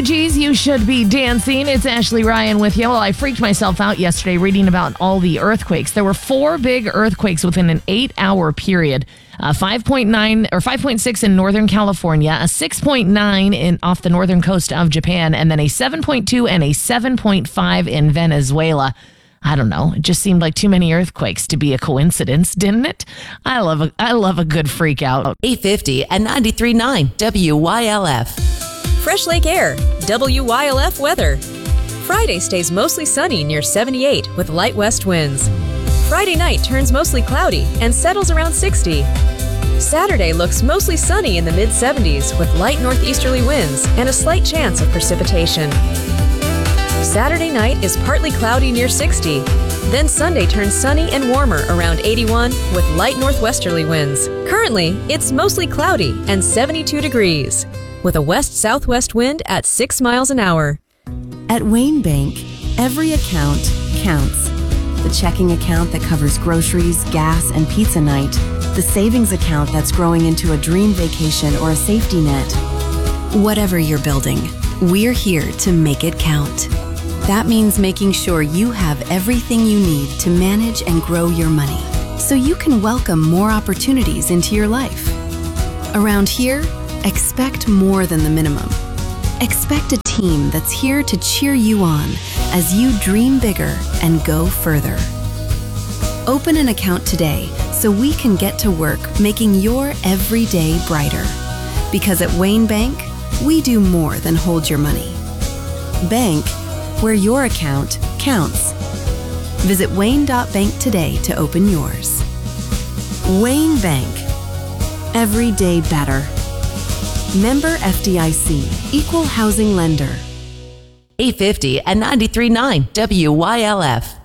Geez, you should be dancing. It's Ashley Ryan with you. Well, I freaked myself out yesterday reading about all the earthquakes. There were 4 big earthquakes within an 8-hour period. 5.9 or 5.6 in Northern California, a 6.9 off the northern coast of Japan, and then a 7.2 and a 7.5 in Venezuela. I don't know. It just seemed like too many earthquakes to be a coincidence, didn't it? I love a good freak out. 850 and 93.9 WYLF. Fresh Lake Air, WYLF weather. Friday stays mostly sunny near 78 with light west winds. Friday night turns mostly cloudy and settles around 60. Saturday looks mostly sunny in the mid-70s with light northeasterly winds and a slight chance of precipitation. Saturday night is partly cloudy near 60. Then Sunday turns sunny and warmer around 81 with light northwesterly winds. Currently, it's mostly cloudy and 72 degrees with a west-southwest wind at 6 miles an hour. At Wayne Bank, every account counts. The checking account that covers groceries, gas, and pizza night. The savings account that's growing into a dream vacation or a safety net. Whatever you're building, we're here to make it count. That means making sure you have everything you need to manage and grow your money so you can welcome more opportunities into your life. Around here, expect more than the minimum. Expect a team that's here to cheer you on as you dream bigger and go further. Open an account today so we can get to work making your every day brighter. Because at Wayne Bank, we do more than hold your money. Bank where your account counts. Visit Wayne.bank today to open yours. Wayne Bank. Every day better. Member FDIC, Equal Housing Lender. 850 and 93.9 WYLF.